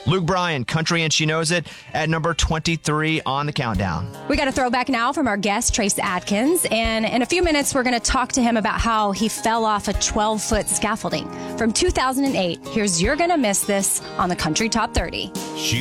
Luke Bryan, Country and She Knows It, at number 23 on the countdown. We got a throwback now from our guest, Trace Adkins. And in a few minutes, we're going to talk to him about how he fell off a 12-foot scaffolding from 2008. Here's You're Gonna Miss This on the Country Top 30.